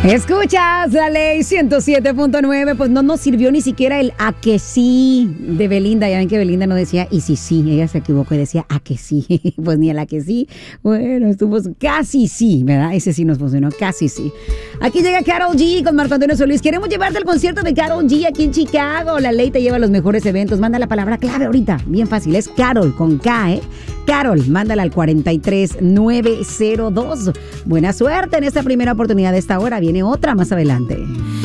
Escuchas la ley 107.9, pues no nos sirvió ni siquiera el a que sí de Belinda. Ya ven que Belinda no decía y sí, ella se equivocó y decía a que sí. Pues ni el a que sí. Bueno, estuvo casi sí, ¿verdad? Ese sí nos funcionó, casi sí. Aquí llega Karol G con Marco Antonio Solís. Queremos llevarte al concierto de Karol G aquí en Chicago. La ley te lleva a los mejores eventos. Manda la palabra clave ahorita, bien fácil, es Karol con K, ¿eh? Karol, mándala al 43902. Buena suerte en esta primera oportunidad de esta hora. Viene otra más adelante.